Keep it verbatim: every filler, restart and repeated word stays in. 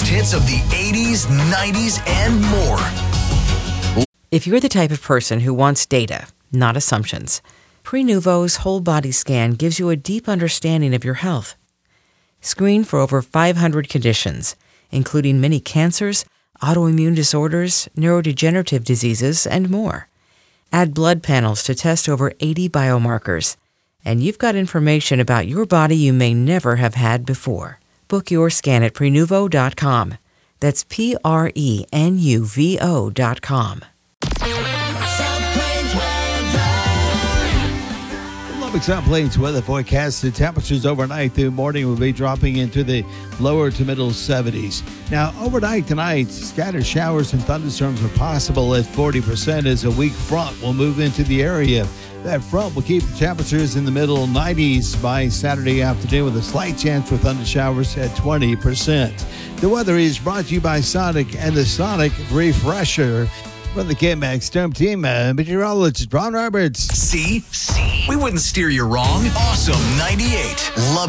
greatest hits of the eighties, nineties, and more. If you're the type of person who wants data, not assumptions, Prenuvo's whole body scan gives you a deep understanding of your health. Screen for over five hundred conditions, including many cancers, autoimmune disorders, neurodegenerative diseases, and more. Add blood panels to test over eighty biomarkers, and you've got information about your body you may never have had before. Book your scan at Prenuvo dot com. That's P R E N U V O dot com. South Plains weather forecast. The temperatures overnight through morning will be dropping into the lower to middle seventies. Now, overnight tonight, scattered showers and thunderstorms are possible at forty percent as a weak front will move into the area. That front will keep the temperatures in the middle nineties by Saturday afternoon with a slight chance for thunder showers at twenty percent. The weather is brought to you by Sonic and the Sonic Refresher. From the K-Max Storm Team, uh, meteorologist Ron Roberts. See? See? We wouldn't steer you wrong. Awesome ninety-eight. Love